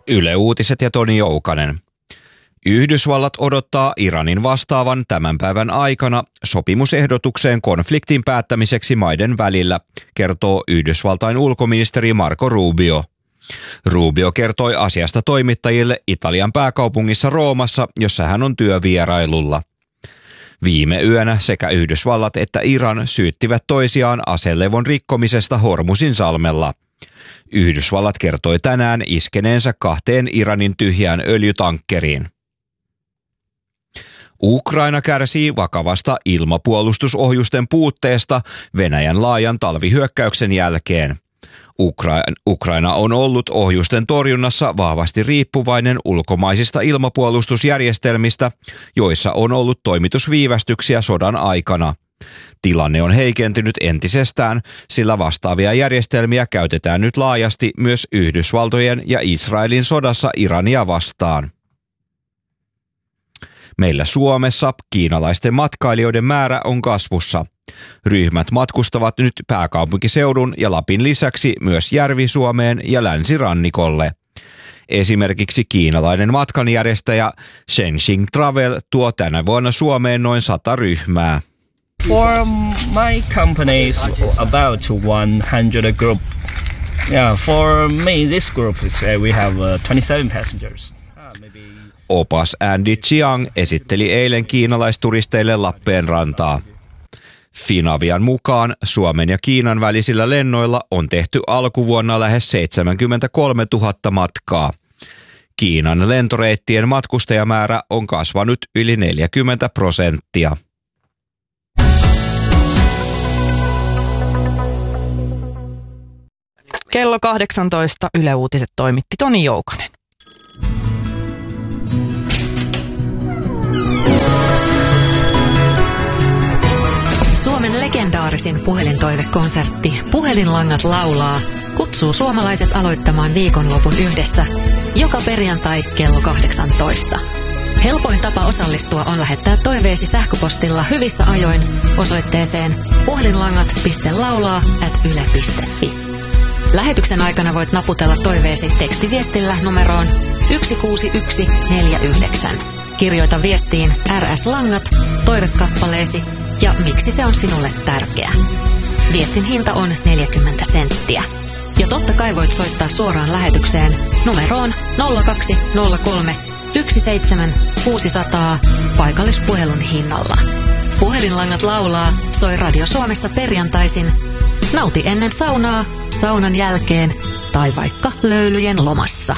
Yle Uutiset ja Toni Joukanen. Yhdysvallat odottaa Iranin vastaavan tämän päivän aikana sopimusehdotukseen konfliktin päättämiseksi maiden välillä, kertoo Yhdysvaltain ulkoministeri Marco Rubio. Rubio kertoi asiasta toimittajille Italian pääkaupungissa Roomassa, jossa hän on työvierailulla. Viime yönä sekä Yhdysvallat että Iran syyttivät toisiaan aselevon rikkomisesta Hormuzin salmella. Yhdysvallat kertoi tänään iskeneensä 2 Iranin tyhjään öljytankkeriin. Ukraina kärsii vakavasta ilmapuolustusohjusten puutteesta Venäjän laajan talvihyökkäyksen jälkeen. Ukraina on ollut ohjusten torjunnassa vahvasti riippuvainen ulkomaisista ilmapuolustusjärjestelmistä, joissa on ollut toimitusviivästyksiä sodan aikana. Tilanne on heikentynyt entisestään, sillä vastaavia järjestelmiä käytetään nyt laajasti myös Yhdysvaltojen ja Israelin sodassa Irania vastaan. Meillä Suomessa kiinalaisten matkailijoiden määrä on kasvussa. Ryhmät matkustavat nyt pääkaupunkiseudun ja Lapin lisäksi myös Järvi-Suomeen ja länsirannikolle. Esimerkiksi kiinalainen matkanjärjestäjä Shenxing Travel tuo tänä vuonna Suomeen noin 100 ryhmää. For my company is about 100 group. Yeah, for me this group is we have 27 passengers. Opas Andy Chiang esitteli eilen kiinalaisturisteille Lappeenrantaa. Finavian mukaan Suomen ja Kiinan välisillä lennoilla on tehty alkuvuonna lähes 73 000 matkaa. Kiinan lentoreittien matkustajamäärä on kasvanut yli 40%. Kello 18 Yle Uutiset toimitti Toni Joukanen. Suomen legendaarisin puhelintoivekonsertti Puhelinlangat laulaa kutsuu suomalaiset aloittamaan viikonlopun yhdessä joka perjantai kello 18. Helpoin tapa osallistua on lähettää toiveesi sähköpostilla hyvissä ajoin osoitteeseen puhelinlangat.laulaa@yle.fi. Lähetyksen aikana voit naputella toiveesi tekstiviestillä numeroon 16149. Kirjoita viestiin RS Langat, toivekappaleesi ja miksi se on sinulle tärkeä. Viestin hinta on 40 senttiä. Ja totta kai voit soittaa suoraan lähetykseen numeroon 0203 17600 paikallispuhelun hinnalla. Puhelinlangat laulaa soi Radio Suomessa perjantaisin. Nauti ennen saunaa, saunan jälkeen tai vaikka löylyjen lomassa.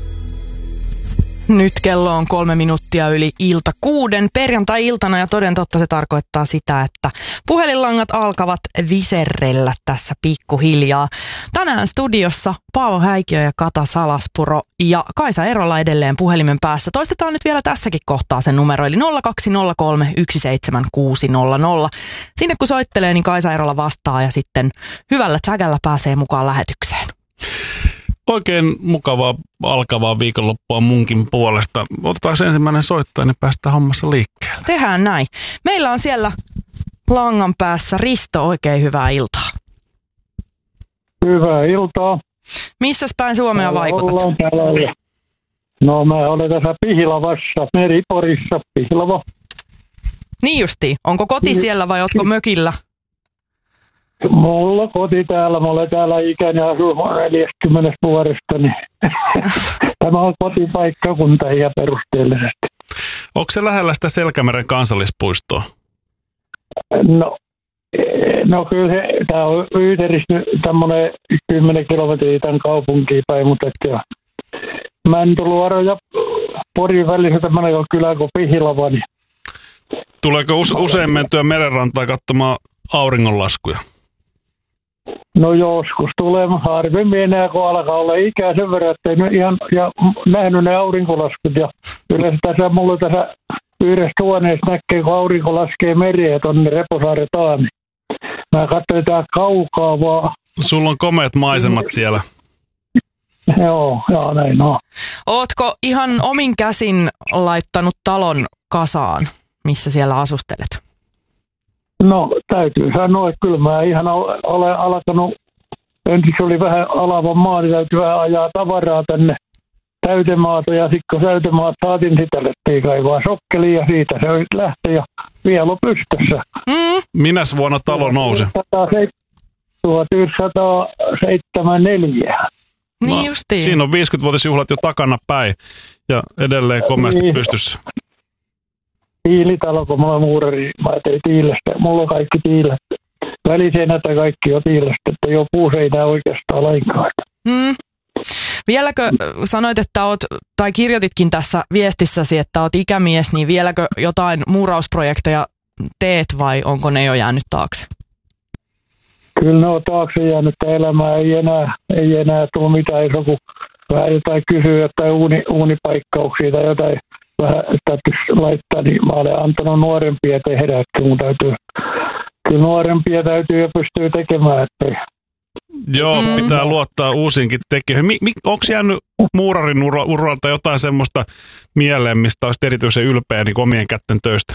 Nyt kello on 3 minuuttia yli 6 perjantai-iltana ja toden totta se tarkoittaa sitä, että puhelinlangat alkavat viserrellä tässä pikkuhiljaa. Tänään studiossa Paavo Häikiö ja Kata Salaspuro ja Kaisa Erola edelleen puhelimen päässä. Toistetaan nyt vielä tässäkin kohtaa sen numero eli 0203 17600. Sinne kun soittelee, niin Kaisa Erola vastaa ja sitten hyvällä tsägällä pääsee mukaan lähetykseen. Oikein mukavaa alkavaa viikonloppua munkin puolesta. Otetaan ensimmäinen soittaa, niin päästään hommassa liikkeelle. Tehdään näin. Meillä on siellä langan päässä Risto, oikein hyvää iltaa. Hyvää iltaa. Missäs päin Suomea vaikutat? No mä olen tässä Pihlavassa, Meriporissa, Pihlava. Niin justiin. Onko koti siellä vai ootko mökillä? Mulla koti täällä. Mä olen täällä ikäni asun 40 vuodesta, niin tämä on kotipaikkakunta ja perusteellisesti. Onko se lähellä sitä Selkämeren kansallispuistoa? No kyllä tämä on Yyteristä tämmöinen 10 kilometriä tämän kaupunkiin päin, mutta Mäntyluoro ja Porin välissä tämmöinen kylä kuin Pihlava. Niin. Tuleeko usein mentyä merenrantaa katsomaan auringonlaskuja? No joskus tulee harvemmin enää, kun alkaa olla ikää sen verran, että ei ihan ja nähnyt ne aurinkolaskut. Ja yleensä mulla tässä yhdessä huoneessa näkee, kun aurinko laskee mereen tuonne Reposaaren taan. Mä katsoin tää kaukaa vaan. Sulla on komeat maisemat siellä. Joo, näin on. Ootko ihan omin käsin laittanut talon kasaan, missä siellä asustelet? No täytyy sanoa, että kyllä mä ihan olen alkanut, ensin oli vähän alavan maa, niin täytyy vähän ajaa tavaraa tänne säytemaata ja sitten kun säytemaat saatiin, sitä alettiin kaivaa sokkeliin ja siitä se lähti ja vielä pystyssä. Minäs vuonna talo nousi? 1974. Niin justiin. Siinä on 50-vuotisjuhlat jo takana päin ja edelleen komeasti pystyssä. Tiilitalo, kun mulla on muurari, mä tein tiilestä. Mulla on kaikki tiilet. Väliseinät ja kaikki on tiilestä, että ei ole puuseinää oikeastaan lainkaan. Vieläkö sanoit, että oot, tai kirjoititkin tässä viestissäsi, että oot ikämies, niin vieläkö jotain muurausprojekteja teet vai onko ne jo jäänyt taakse? Kyllä ne on taakse jäänyt, elämää ei enää tule mitään, jos joku vähän jotain kysyy, jotain uunipaikkauksia tai jotain vähän täytyisi laittaa, niin mä olen antanut nuorempia tehdä, että mun täytyy, kyllä nuorempia täytyy jo pystyä tekemään, ettei. Joo, pitää luottaa uusiinkin tekijöihin. Onko jäänyt muurarin uralta jotain semmoista mieleen, mistä olisi erityisen ylpeä niin omien kätten töistä?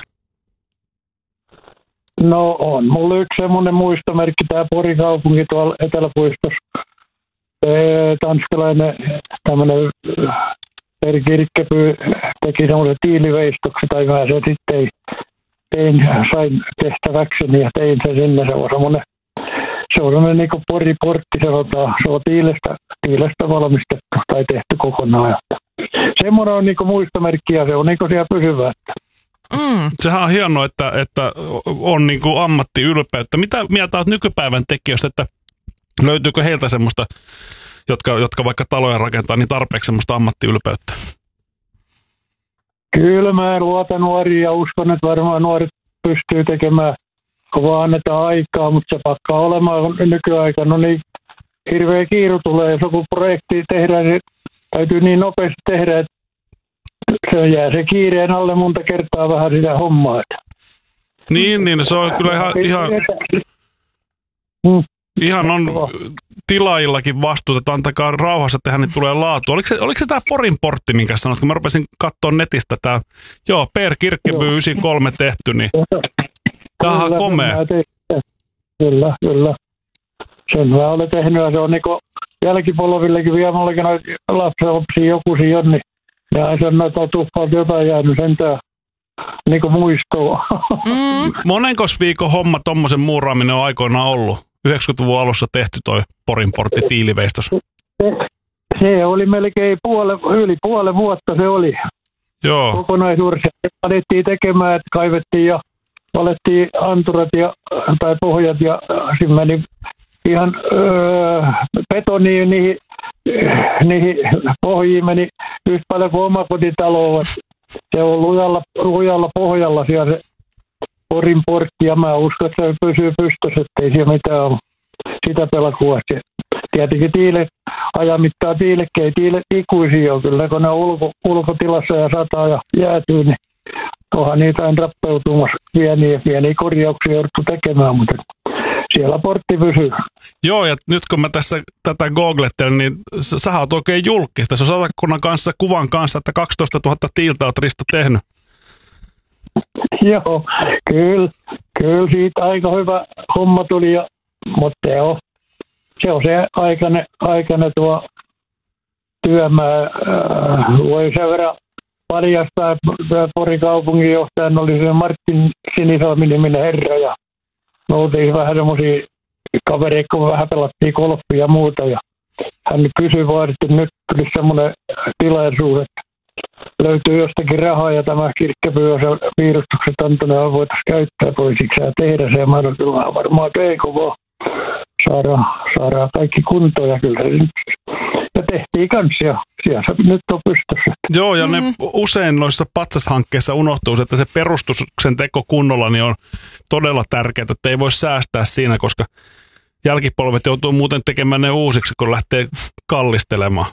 No on. Mulla yksi semmoinen muistomerkki, tämä Porin kaupunki tuolla Eteläpuistossa. Tanskalainen tämmöinen Per Kirkkeby teki semmoisen tiiliveistoksen, tai mä se sitten sain tehtäväkseni ja tein sen sinne. Se on semmoinen niin kuin Pori-portti, sanotaan. Se on tiilestä valmistettu tai tehty kokonaan. Semmoinen on niin kuin muistomerkki ja se on niin kuin siellä pysyvää. Sehän on hienoa, että on niin kuin ammattiylpeyttä. Mitä mieltä olet nykypäivän tekijöistä, että löytyykö heiltä semmoista, jotka vaikka taloja rakentaa, niin tarpeeksi semmoista ammattiylpeyttä? Kyllä mä luotan nuoriin ja uskon, että varmaan nuoret pystyy tekemään, kun vaan annetaan aikaa, mutta se pakkaa olemaan nykyaikana. No niin, hirveä kiiru tulee, jos joku projekti tehdään, niin täytyy niin nopeasti tehdä, että se jää se kiireen alle monta kertaa vähän sitä hommaa. Niin, se on kyllä ihan on tilaajillakin vastuuta, että antakaa rauhassa tehdä, niin tulee laatu. Oliko se tämä Porin portti, minkä sanoit, kun mä rupesin katsoa netistä tämä, Per Kirkkeby 93 tehty, niin tämähän on komea. Kyllä. Sen mä olen tehnyt ja se on niinku jälkipolvillekin vielä mullakin noita lapsenlapsia joku siinä, niin ja se on noita tuppalta jotain jäänyt sentään niinku muistoa. Monenkos viikon homma tommosen muuraaminen on aikoinaan ollut? 90-luvun alussa tehty toi Porin portti tiiliveistos. Se oli melkein yli puolen vuotta se oli. Joo. Kokonaisuudessa alettiin tekemään, että kaivettiin ja valettiin anturat tai pohjat ja siinä meni ihan betoniin niihin pohjiin meni yhtä paljon kuin omakotitaloon. Se on lujalla pohjalla siellä se Porin portti ja mä uskon, että se pysyy pystyssä, ettei siellä mitään ole sitä pelkua. Tietenkin ajamittaa tiilekkeet ikuisia on kyllä, kun ne on ulkotilassa ja sataa ja jäätyy, niin onhan niitä aina rappeutumassa pieniä korjauksia jouduttu tekemään, mutta siellä portti pysyy. Joo, ja nyt kun mä tässä tätä googlettelen, niin sä oot oikein julkista. Se on Satakunnan kanssa kuvan kanssa, että 12 000 tiiltä oot Risto tehnyt. Joo, kyllä siitä aika hyvä homma tuli, mutta se on se aikainen tuo työmaa. Voi sen verran paljastaa, Porin kaupunginjohtajan oli se Martin Sinisalmi-niminen herra ja me oltiin vähän semmoisia kavereita, kun vähän pelattiin golfia ja muuta ja hän kysyi vaan, että nyt tuli semmoinen tilaisuus, että löytyy jostakin rahaa ja tämä Kirkkeby on se piirustukset antanut ja voitaisiin käyttää, voisitko sä tehdä se ja mä olen kyllä varmaan keiko vaan saadaan kaikki kuntoon ja kyllä ja tehtiin kanssa ja siellä se nyt on pystyssä. Joo, ja ne usein noissa patsashankkeissa unohtuu, että se perustuksen teko kunnolla niin on todella tärkeää, että ei voi säästää siinä, koska jälkipolvet joutuu muuten tekemään ne uusiksi, kun lähtee kallistelemaan.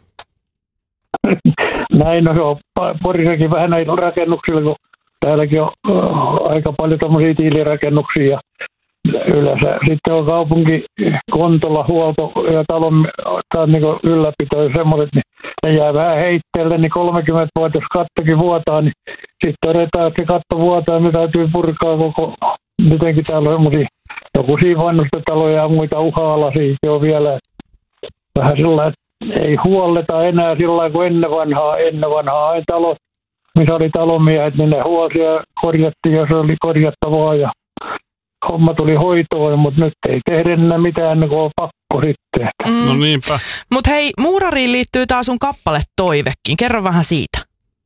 Näin on jo Porissakin vähän näitä rakennuksilla, kun täälläkin on aika paljon tämmöisiä tiilirakennuksia ja yleensä sitten on kaupunkikontolla huolto ja talon niin ylläpito ja semmoiset, niin ne jää vähän heitteelle, niin 30 vuotta, jos kattokin vuotaa, niin sitten todetaan, että se katto vuotaa, niin täytyy purkaa koko, mitenkin täällä on semmoisia, joku siinä vanhustetaloja ja muita uha-alaisia on vielä vähän sellainen, ei huolleta enää sillä lailla kuin ennen vanhaa aina talot, missä oli talonmiehet, niin ne huolsi ja korjattiin, jos oli korjattavaa ja homma tuli hoitoon, mutta nyt ei tehdä enää mitään ennen kuin on pakko sitten. No niinpä. Mutta hei, muurariin liittyy tää sun kappale Toivekin. Kerro vähän siitä.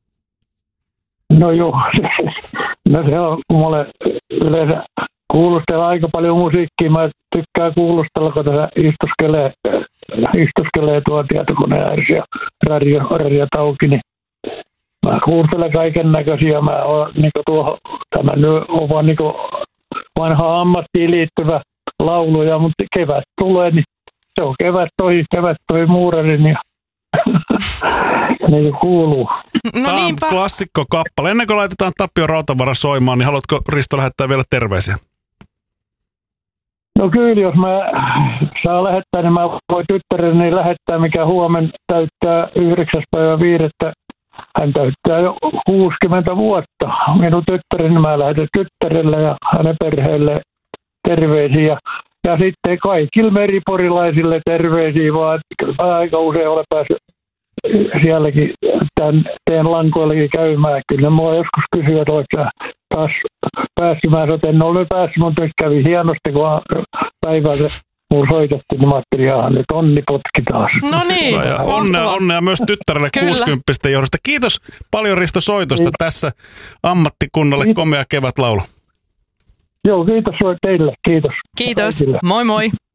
No joo, no se on, kun mulle yleensä kuulustella aika paljon musiikkia. Mä tykkään kuulustella, kun tässä istuskelee tuo tietokoneen ääressä ja radiot auki, niin mä kuulustelen kaiken näköisiä. Mä oon niinku tämä nyt on vaan niinku vanhaan ammattiin liittyvä lauluja, mutta kevät tulee, niin se on kevät toi muurarin ja niin kuuluu. No Tämä on niinpä. klassikkokappale. Ennen kuin laitetaan Tapio Rautavaara soimaan, niin haluatko Risto lähettää vielä terveisiä? No kyllä, jos mä saan lähettää, niin mä voin tyttäreni lähettää, mikä huomenna täyttää 9.5. Hän täyttää jo 60 vuotta. Minun tyttäreni mä lähetän tyttärelle ja hänen perheelle terveisiä. Ja sitten kaikille meriporilaisille terveisiä, vaan aika usein olen päässyt sielläkin teidän lankoillakin käymään. Kyllä mua joskus kysyä, että oletko taas päässyt. Mä sanoin, en ole päässyt, mutta nyt kävi hienosti, kun päivällä mulla soitettiin, niin mä ajattelin, nyt onni potki taas. No niin. Ja onnea myös tyttärelle 60 johdosta. Kiitos paljon Risto soitosta tässä ammattikunnalle komea kevätlaulu. Joo, kiitos teille. Kiitos. Kiitos. Kaikille. Moi moi.